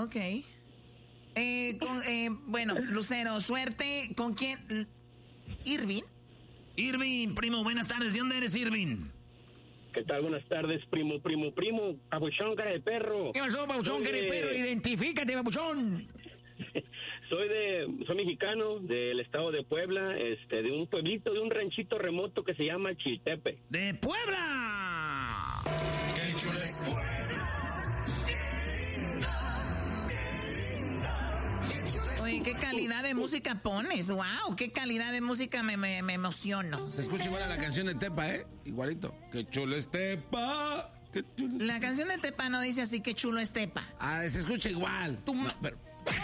Ok. Bueno, Lucero, suerte. ¿Con quién? ¿Irving? Irving, primo, buenas tardes. ¿De dónde eres, Irving? ¿Qué tal? Buenas tardes, primo, papuchón, cara de perro. ¿Qué pasó, papuchón, cara de perro? Identifícate, papuchón. Soy mexicano del estado de Puebla, de un pueblito, de un ranchito remoto que se llama Chiltepe. ¡De Puebla! ¡Qué chula es Puebla! Oye, qué calidad de música pones. ¡Wow! ¡Qué calidad de música! Me emociono. Se escucha igual a la canción de Tepa, Igualito. ¡Qué chulo es Tepa! ¡Qué chulo es... La canción de Tepa no dice así, qué chulo es Tepa. Ah, se escucha igual. Pero...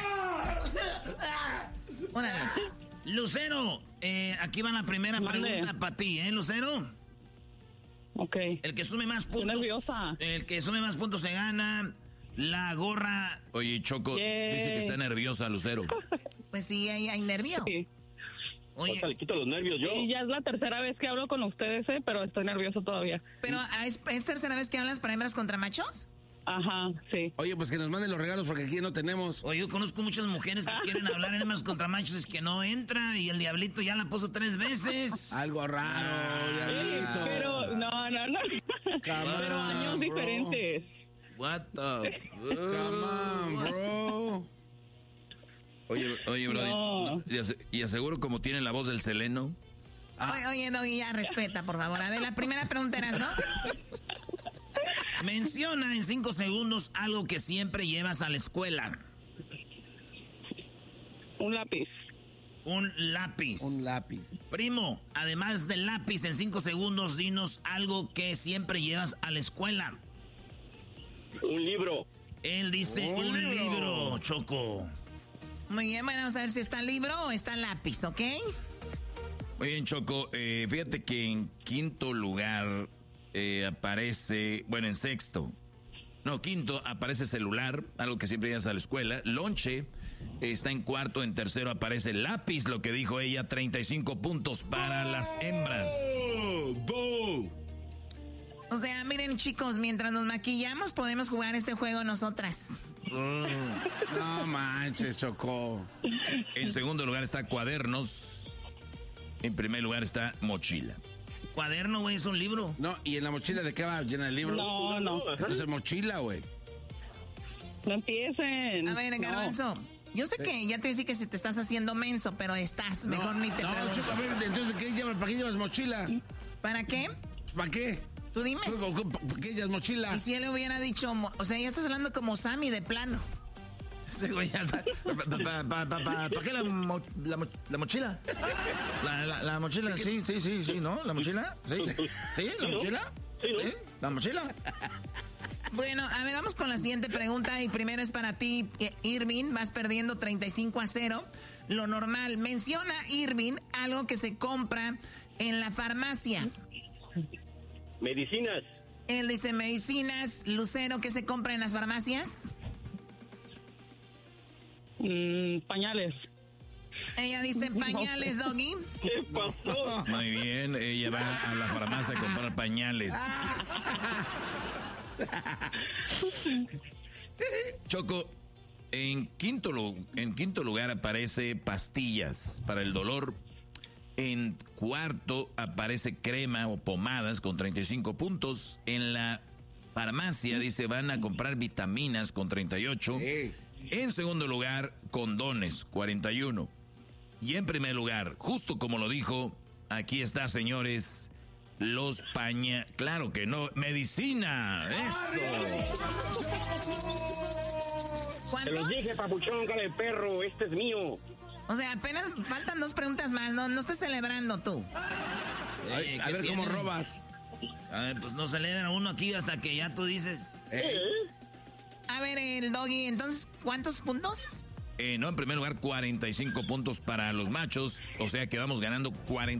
Órale. Lucero, aquí va la primera pregunta para ti, Lucero. Ok. El que sume más puntos. Estoy nerviosa. El que sume más puntos se gana la gorra. Oye, Choco, dice que está nerviosa, Lucero. Pues sí, hay nervio. Sí. Oye, le quito los nervios yo. Y ya es la tercera vez que hablo con ustedes, pero estoy nervioso todavía. Pero ¿es tercera vez que hablas para hembras contra machos? Ajá, sí. Oye, pues que nos manden los regalos porque aquí no tenemos. Oye, yo conozco muchas mujeres que quieren hablar en hembras contra machos, es que no entra y el diablito ya la puso 3 veces. Algo raro, diablito. Pero, no. Pero años diferentes. What the... Come on, bro. Oye, Brody, No. y aseguro como tiene la voz del Seleno. Oye, Doggy, ya respeta, por favor. A ver, la primera pregunta era, ¿no? Menciona en 5 segundos algo que siempre llevas a la escuela. Un lápiz. Un lápiz. Un lápiz. Primo, además del lápiz, en 5 segundos, dinos algo que siempre llevas a la escuela. Un libro. Él dice un libro, Choco. Muy bien, bueno, vamos a ver si está el libro o está el lápiz, ¿ok? Muy bien, Choco. Fíjate que en quinto lugar aparece, bueno, en sexto. No, quinto aparece celular, algo que siempre llevas a la escuela. Lonche está en cuarto, en tercero aparece lápiz, lo que dijo ella, 35 puntos para las hembras. O sea, miren, chicos, mientras nos maquillamos podemos jugar este juego nosotras. No manches, Choco. En segundo lugar está cuadernos. En primer lugar está mochila. Cuaderno, güey, es un libro. No, ¿y en la mochila de qué va llena el libro? No. Entonces mochila, güey. No empiecen. A ver, Garbanzo, yo sé que ya te decía que si te estás haciendo menso, pero estás, mejor ni te pregunto. No, Choco, a ver, entonces, ¿para qué llevas mochila? ¿Para qué? ¿Para qué? Tú dime. ¿Para qué llevas mochila? Y si él hubiera dicho, o sea, ya estás hablando como Sammy de plano. Este güey ya está. ¿Para qué la mochila? La mochila, sí, ¿no? ¿La mochila? ¿Sí? ¿Sí? ¿La mochila? ¿Sí? ¿La mochila? Bueno, a ver, vamos con la siguiente pregunta. Y primero es para ti, Irving. Vas perdiendo 35-0. Lo normal. Menciona, Irving, algo que se compra en la farmacia. Medicinas. Él dice medicinas. Lucero, ¿qué se compra en las farmacias? Pañales. Ella dice pañales, Doggy. ¿Qué pasó? Muy bien, ella va a la farmacia a comprar pañales. Choco, en quinto lugar aparece pastillas para el dolor. En cuarto aparece crema o pomadas con 35 puntos. En la farmacia dice van a comprar vitaminas con 38. Sí. En segundo lugar, condones, 41. Y en primer lugar, justo como lo dijo, aquí está, señores, los claro que no, medicina. Eso. Te los dije, papuchón, cara de perro, este es mío. O sea, apenas faltan 2 preguntas más. No estés celebrando tú. A ver cómo robas. A ver, pues no celebra uno aquí hasta que ya tú dices. A ver, el Doggy, entonces, ¿cuántos puntos? No, en primer lugar, 45 puntos para los machos. O sea que vamos ganando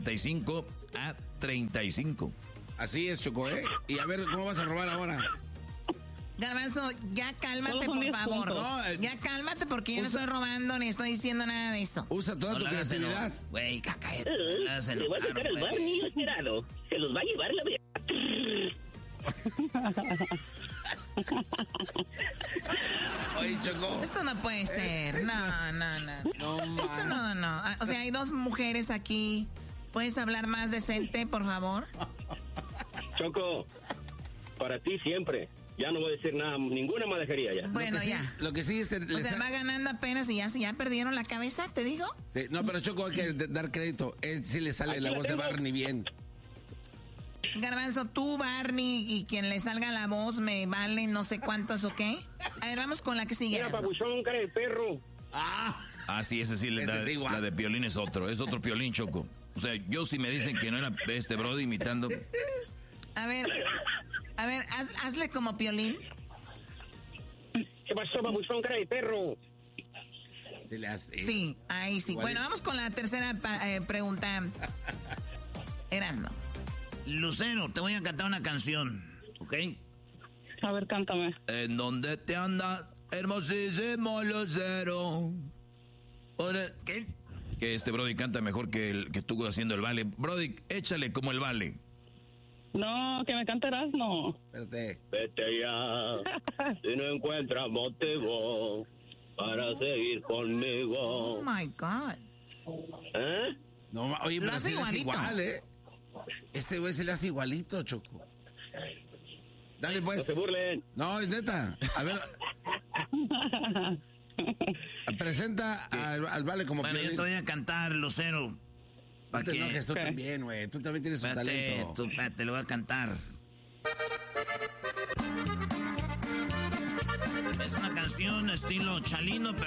45-35. Así es, Choco, Y a ver, ¿cómo vas a robar ahora? Garbanzo, ya cálmate, por favor. No, ya cálmate porque yo no estoy robando ni estoy diciendo nada de eso. Usa toda tu creatividad. Güey, cállate. Le voy a sacar el bar niño esperado. Se los va a llevar la... Oye, Choco. Esto no puede ser. No. Esto no. O sea, hay dos mujeres aquí. ¿Puedes hablar más decente, por favor? Choco, para ti siempre. Ya no voy a decir nada, ninguna malejería ya. Bueno, ya. Lo que sí es... O sea, va ganando apenas y ya perdieron la cabeza, ¿te digo? Sí, no, pero Choco, hay que dar crédito. Él sí le sale Aquí la la voz de tengo. Barney bien. Garbanzo, tú, Barney, y quien le salga la voz me vale no sé cuántos, ¿ok? A ver, vamos con la que sigue. Mira, Erasmo. papuchón, cara de perro. Ah, Sí, ese sí le Ese da. es igual. La de Piolín es otro Piolín, Choco. O sea, yo si me dicen que no era este Brody imitando. A ver, hazle como Piolín. ¿Qué pasó, papuchón, cara de perro? se le hace. Sí, ahí sí. Igualito. Bueno, vamos con la tercera pregunta. Erasmo. Lucero, te voy a cantar una canción, ¿ok? A ver, cántame. ¿En dónde te andas, hermosísimo Lucero? ¿Qué? Que este Brody canta mejor que tú haciendo el vale. Brody, échale como el vale. No, que me cantarás, no. Espérate. Vete ya, si no encuentras motivo para seguir conmigo. Oh my God. ¿Eh? No, oye, Lo pero hace sí le hace igualito. igual, ¿eh? Este güey se le hace igualito, Choco. Dale, No pues. se burlen. No, es neta. A ver. Presenta al Vale como Bueno, yo Piolín. te voy a cantar, Lucero. No te enojes, tú ¿Qué? también, güey. Tú también tienes un Espérate, talento. espérate, lo voy a cantar. Es una canción estilo Chalino, pero